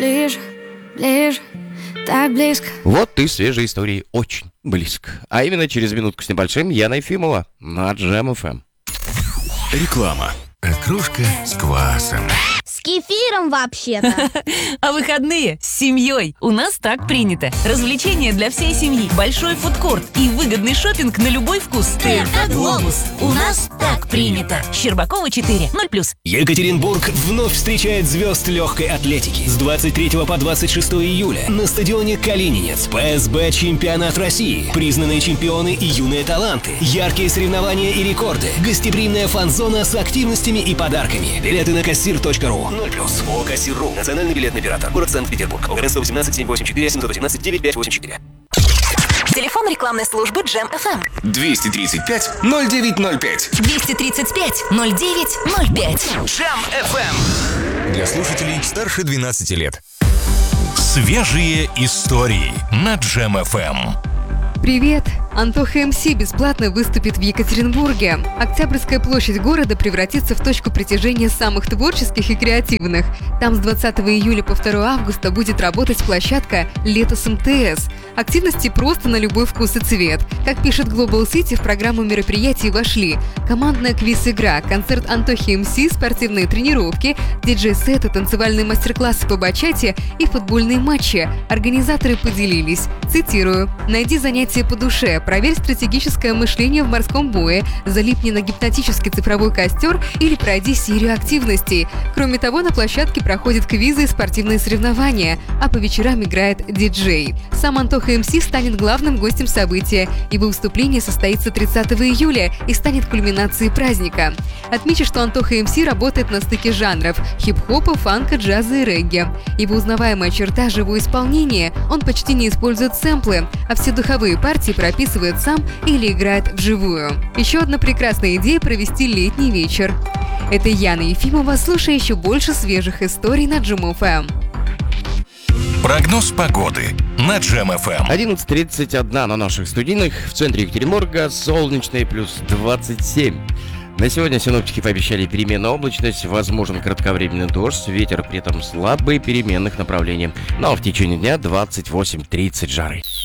ближе, ближе, так близко. Вот ты свежей истории очень близко. А именно через минутку с небольшим Яна Ефимова на Jam FM. Реклама. Окрошка с квасом. С кефиром вообще-то. А выходные с семьей. У нас так принято. Развлечения для всей семьи, большой фудкорт и выгодный шопинг на любой вкус. ТРК «Глобус». У нас так принято. Щербакова 4, 0+. Екатеринбург вновь встречает звезд легкой атлетики. С 23 по 26 июля на стадионе Калининец. ПСБ «Чемпионат России». Признанные чемпионы и юные таланты. Яркие соревнования и рекорды. Гостеприимная фан-зона с активностями и подарками. Билеты на кассир.ру. 0+. ООО «Кассир.ру». Национальный билетный оператор. Город Санкт-Петербург. ОГРН 118 784 718 9584. Телефон рекламной службы Jam FM. 235-0905. 235-0905. Jam FM. Для слушателей старше 12 лет. Свежие истории на Jam FM. Привет! Антоха МС бесплатно выступит в Екатеринбурге. Октябрьская площадь города превратится в точку притяжения самых творческих и креативных. Там с 20 июля по 2 августа будет работать площадка «Лето с МТС». Активности просто на любой вкус и цвет. Как пишет Global City, в программу мероприятий вошли командная квиз-игра, концерт Антохи МС, спортивные тренировки, диджей-сеты, танцевальные мастер-классы по бачате и футбольные матчи. Организаторы поделились. Цитирую: «Найди занятие по душе, проверь стратегическое мышление в морском бое, залипни на гипнотический цифровой костер или пройди серию активностей». Кроме того, на площадке проходят квизы и спортивные соревнования, а по вечерам играет диджей. Сам Антоха МС станет главным гостем события. Его выступление состоится 30 июля и станет кульминацией праздника. Отмечу, что Антоха МС работает на стыке жанров – хип-хопа, фанка, джаза и регги. Его узнаваемая черта – живое исполнение. Он почти не использует сэмплы, а все духовые партии прописывает сам или играет вживую. Еще одна прекрасная идея – провести летний вечер. Это Яна Ефимова. Слушай еще больше свежих историй на Jam FM. Прогноз погоды на Jam FM. 11:31 на наших студийных. В центре Екатеринбурга солнечный плюс 27. На сегодня синоптики пообещали переменную облачность, возможен кратковременный дождь, ветер при этом слабый, переменных направлений. Ну а в течение дня 28-30 жары.